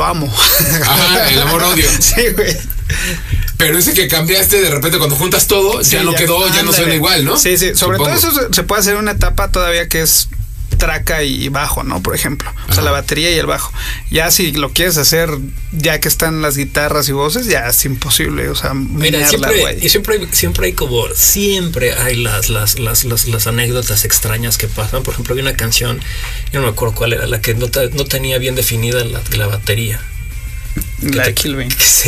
amo. Ajá, el amor-odio. Sí, güey. Pero ese que cambiaste de repente cuando juntas todo, Sí, ya no quedó, ya no suena igual, ¿no? Sí, sí. Sobre Supongo. todo eso se puede hacer en una etapa todavía que es traca y bajo, ¿no? Por ejemplo. O sea, la batería y el bajo. Ya si lo quieres hacer, ya que están las guitarras y voces, ya es imposible. O sea, mira, siempre hay las anécdotas extrañas que pasan. Por ejemplo, hay una canción, yo no me acuerdo cuál era, la que no tenía bien definida la batería. La de Kill Bill.